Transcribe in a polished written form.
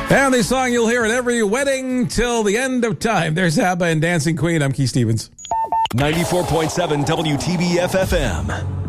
And this song, you'll hear at every wedding till the end of time. There's ABBA and Dancing Queen. I'm Keith Stevens. 94.7 WTBF FM.